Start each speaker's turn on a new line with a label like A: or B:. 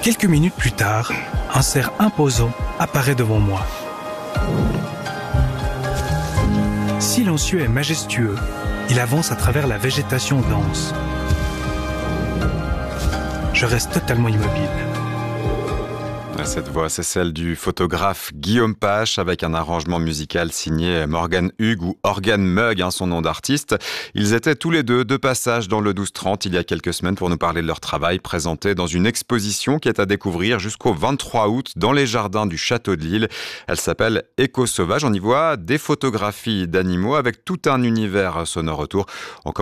A: Quelques minutes plus tard, un cerf imposant apparaît devant moi. Silencieux et majestueux, il avance à travers la végétation dense. Je reste totalement immobile.
B: Cette voix, c'est celle du photographe Guillaume Pache avec un arrangement musical signé Morgan Hughes ou Organ Mug, son nom d'artiste. Ils étaient tous les deux de passage dans le 12-30 il y a quelques semaines pour nous parler de leur travail présenté dans une exposition qui est à découvrir jusqu'au 23 août dans les jardins du Château de Lille. Elle s'appelle Écho Sauvage. On y voit des photographies d'animaux avec tout un univers sonore autour. On